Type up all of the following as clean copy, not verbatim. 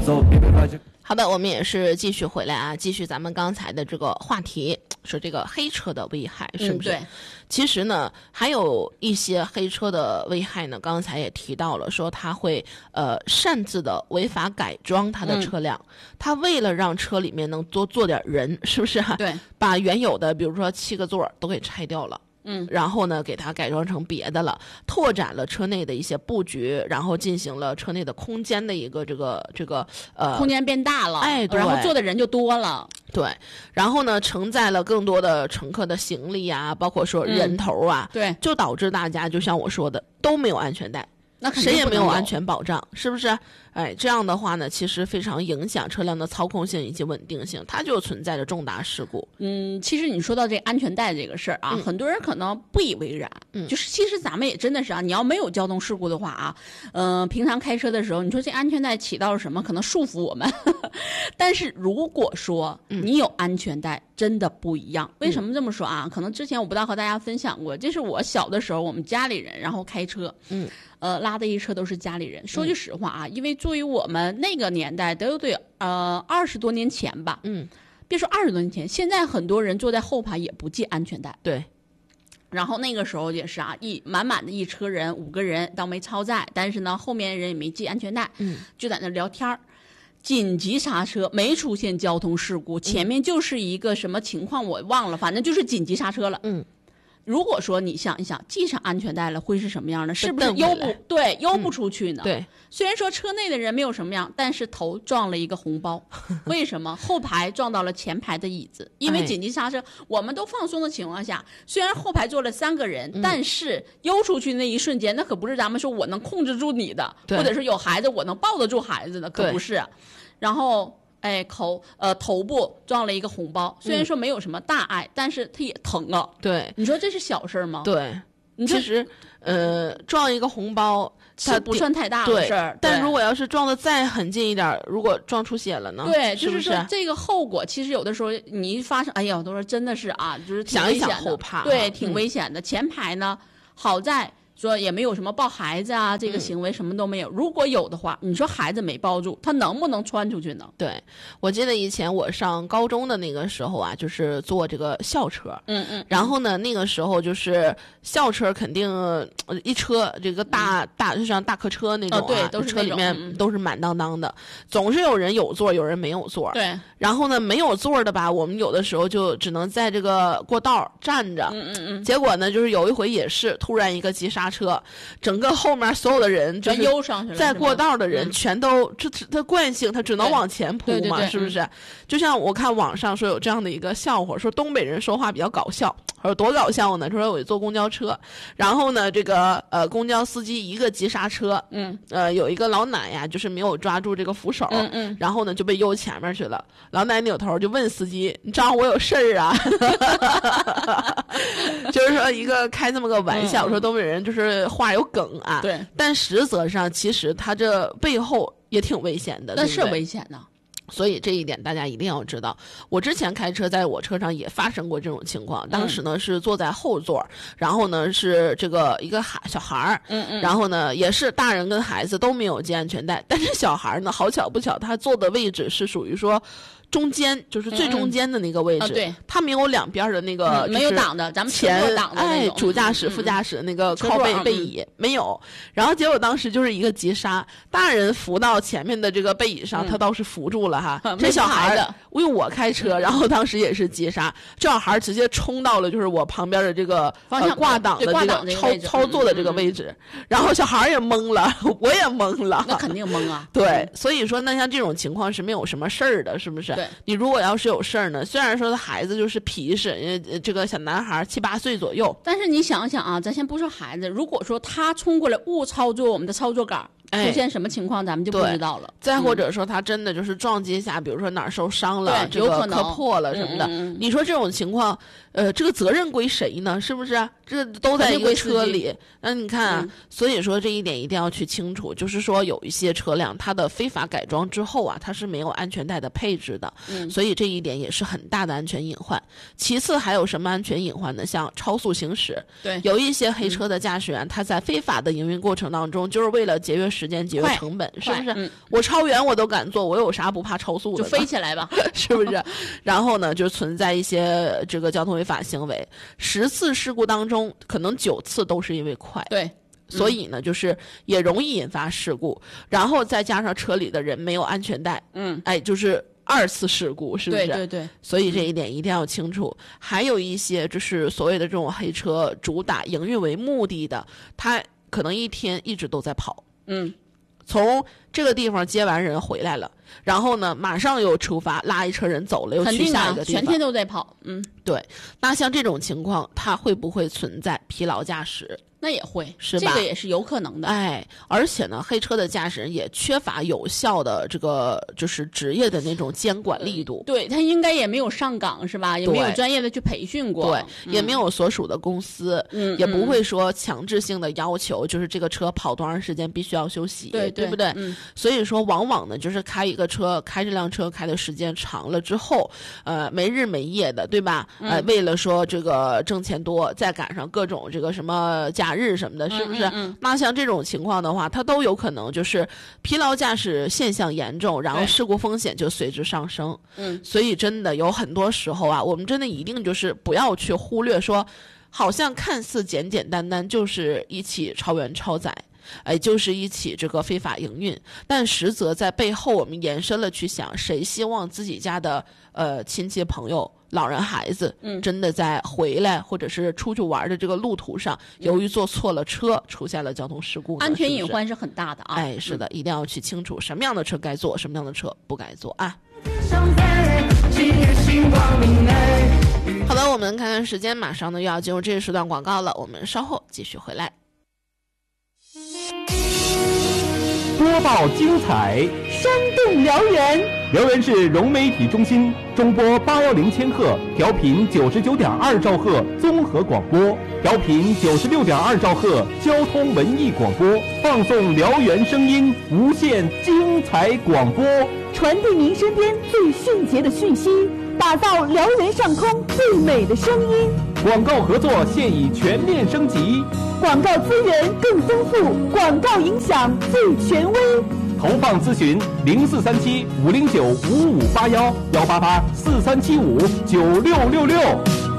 好的，我们也是继续回来啊，继续咱们刚才的这个话题，说这个黑车的危害，是不是？ 对。 其实呢，还有一些黑车的危害呢，刚才也提到了，说它会擅自的违法改装它的车辆，它为了让车里面能多坐点人，是不是啊？ 对， 把原有的比如说7个座都给拆掉了。然后呢，给它改装成别的了，拓展了车内的一些布局，然后进行了车内的空间的一个这个空间变大了， 哎，对， 然后坐的人就多了， 对，然后呢，承载了更多的乘客的行李啊，包括说人头啊， 对， 就导致大家就像我说的都没有安全带， 那谁也没有安全保障，是不是？哎，这样的话呢，其实非常影响车辆的操控性以及稳定性，它就存在着重大事故。 其实你说到这安全带这个事儿啊，很多人可能不以为然。就是其实咱们也真的是啊，你要没有交通事故的话啊，平常开车的时候，你说这安全带起到了什么？可能束缚我们。但是如果说你有安全带，真的不一样。为什么这么说啊？可能之前我不大和大家分享过，这是我小的时候我们家里人然后开车，拉的一车都是家里人。说句实话啊，因为作为我们那个年代都得20多年前吧，别说20多年前，现在很多人坐在后排也不系安全带。 对。 然后那个时候也是啊，满满的一车人，5个人倒没超载，但是呢后面人也没系安全带，就在那聊天紧急刹车，没出现交通事故，前面就是一个什么情况我忘了，反正就是紧急刹车了。如果说你想一想，系上安全带了会是什么样呢？是不是悠不出去呢？ 对， 虽然说车内的人没有什么样，但是头撞了一个红包。为什么？后排撞到了前排的椅子，因为紧急刹车，我们都放松的情况下，虽然后排坐了3个人，但是悠出去那一瞬间，那可不是咱们说我能控制住你的，或者是有孩子我能抱得住孩子的，可不是。然后头部撞了一个红包，虽然说没有什么大碍，但是它也疼啊。 对， 你说这是小事吗？ 对，其实撞一个红包它不算太大的事儿， 但如果要是撞得再狠劲一点，如果撞出血了呢？ 对， 是不是说这个后果，其实有的时候你一发生，哎呀，都说真的是啊，就是挺危险的， 想一想后怕，对，挺危险的。前排呢，好在说也没有什么抱孩子啊，这个行为什么都没有。如果有的话，你说孩子没抱住，他能不能窜出去呢？ 对，我记得以前我上高中的那个时候啊，就是坐这个校车，然后呢，那个时候就是校车肯定一车这个大就像大客车那种对，都是车里面都是满当当的，总是有人有座，有人没有座。 对， 然后呢，没有座的吧，我们有的时候就只能在这个过道站着。结果呢，就是有一回也是突然一个急刹车，整个后面所有的人就是悠上去了， 在过道的人全都他惯性他只能往前扑嘛， 对是不是？就像我看网上说有这样的一个笑话，说东北人说话比较搞笑，说多搞笑呢？说我坐公交车，然后呢这个公交司机一个急刹车，有一个老奶呀就是没有抓住这个扶手，然后呢就被悠前面去了。老奶扭头就问司机：“你找我有事儿啊？”就是说一个开这么个玩笑，说东北人就是话有梗啊。 对， 但实则上其实他这背后也挺危险的， 那是危险的。 所以这一点大家一定要知道。我之前开车在我车上也发生过这种情况，当时呢是坐在后座，然后呢是这个一个小孩儿，然后呢也是大人跟孩子都没有系安全带，但是小孩呢好巧不巧，他坐的位置是属于说中间，就是最中间的那个位置， 对， 它没有两边的那个， 没有挡的，咱们前挡的那种， 主驾驶、副驾驶那个靠背椅没有。然后结果当时就是一个急刹，大人扶到前面的这个背椅上，他倒是扶住了哈。这小孩的，因为我开车，然后当时也是急刹，这小孩直接冲到了就是我旁边的这个挂挡的这个操作的这个位置，然后小孩也懵了，我也懵了， 那肯定懵啊。 对，所以说那像这种情况是没有什么事儿的，是不是？你如果要是有事儿呢，虽然说他孩子就是皮实，这个小男孩7、8岁左右， 但是你想想啊，咱先不说孩子，如果说他冲过来误操作我们的操作杆，出现什么情况咱们就不知道了。 再或者说他真的就是撞击一下，比如说哪儿受伤了，这个磕破了什么的，你说这种情况，这个责任归谁呢？是不是？这都在一个车里，那你看啊，所以说这一点一定要去清楚，就是说有一些车辆它的非法改装之后啊，它是没有安全带的配置的，所以这一点也是很大的安全隐患。其次还有什么安全隐患呢？像超速行驶， 对， 有一些黑车的驾驶员，他在非法的营运过程当中，就是为了节约时时间节约成本，是不是？我超员我都敢做，我有啥不怕超速的？ 就飞起来吧， 是不是？然后呢，就存在一些这个交通违法行为，10次事故当中可能9次都是因为快。 对。 所以呢，就是也容易引发事故，然后再加上车里的人没有安全带，就是2次事故，是不是？ 对对对。 所以这一点一定要清楚。还有一些就是所谓的这种黑车，主打营运为目的的，他可能一天一直都在跑，从这个地方接完人回来了，然后呢，马上又出发，拉一车人走了，又去下一个地方， 全天都在跑。 对。那像这种情况，它会不会存在疲劳驾驶？ 那也会， 是吧？ 这个也是有可能的。 而且呢，黑车的驾驶人也缺乏有效的这个就是职业的那种监管力度。 对，他应该也没有上岗，是吧？也没有专业的去培训过。 对，也没有所属的公司，也不会说强制性的要求，就是这个车跑多长时间必须要休息，对不对？所以说，往往呢，就是开这辆车开的时间长了之后，没日没夜的，对吧？为了说这个挣钱多，再赶上各种这个什么假日什么的，是不是？那像这种情况的话，它都有可能就是疲劳驾驶现象严重，然后事故风险就随之上升。所以真的有很多时候啊，我们真的一定就是不要去忽略说，好像看似简简单单就是一起超员超载，就是一起这个非法营运，但实则在背后我们延伸了去想，谁希望自己家的亲戚朋友老人孩子真的在回来或者是出去玩的这个路途上，由于坐错了车出现了交通事故呢？ 安全隐患是很大的啊！ 是的，一定要去清楚什么样的车该坐，什么样的车不该坐啊！好的，我们看看时间，马上呢又要进入这一时段广告了，我们稍后继续回来。 播报精彩， 生动辽源。 辽源市融媒体中心中波810千赫，调频99.2兆赫综合广播，调频96.2兆赫交通文艺广播，放送辽源声音，无限精彩广播， 传递您身边最迅捷的讯息，打造辽源上空最美的声音。 广告合作现已全面升级， 广告资源更丰富，广告影响最权威。 投放咨询0437-509-5581，188-4375-9666。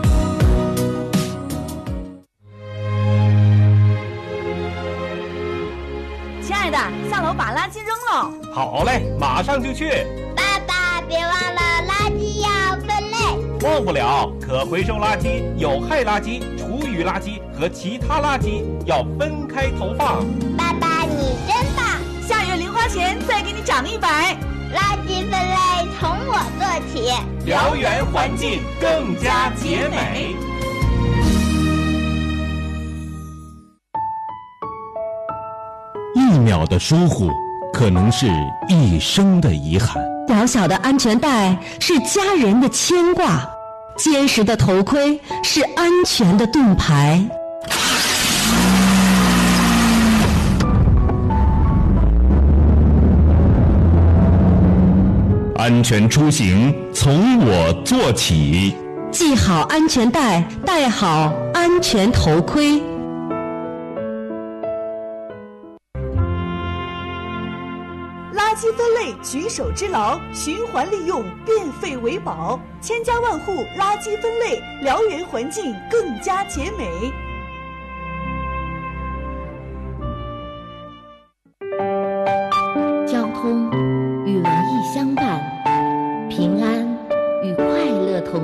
亲爱的，下楼把垃圾扔了。 好嘞，马上就去。 爸爸，别忘了垃圾要分类。 忘不了，可回收垃圾、有害垃圾、厨余垃圾和其他垃圾要分开投放。 爸爸，你真棒！ 下月零花钱再给你涨100。 垃圾分类从我做起， 辽源环境更加洁美。 1秒的疏忽，可能是一生的遗憾。 小小的安全带是家人的牵挂，坚实的头盔是安全的盾牌。 安全出行从我做起， 系好安全带，戴好安全头盔。 垃圾分类举手之劳，循环利用，变废为宝，千家万户垃圾分类，辽源环境更加洁美。 交通与文艺相伴，平安与快乐同